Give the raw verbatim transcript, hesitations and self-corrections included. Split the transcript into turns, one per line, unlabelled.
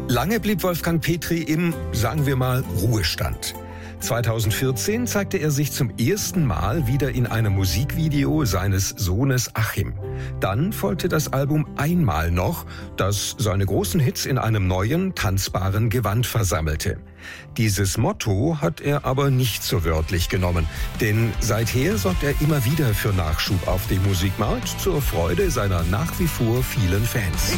Lange blieb Wolfgang Petri im, sagen wir mal, Ruhestand. zweitausendvierzehn zeigte er sich zum ersten Mal wieder in einem Musikvideo seines Sohnes Achim. Dann folgte das Album Einmal noch, das seine großen Hits in einem neuen, tanzbaren Gewand versammelte. Dieses Motto hat er aber nicht so wörtlich genommen, denn seither sorgt er immer wieder für Nachschub auf dem Musikmarkt zur Freude seiner nach wie vor vielen Fans.